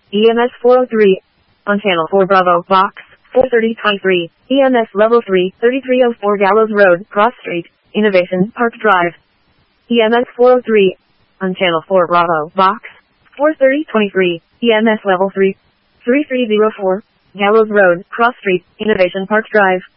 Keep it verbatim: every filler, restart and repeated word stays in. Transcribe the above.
E M S four oh three. On channel four Bravo, box four thirty twenty-three, E M S level three, thirty-three oh four Gallows Road, Cross Street, Innovation Park Drive. E M S four oh three. On channel four Bravo, box four thirty twenty-three, E M S level three, thirty-three oh four, Gallows Road, Cross Street, Innovation Park Drive.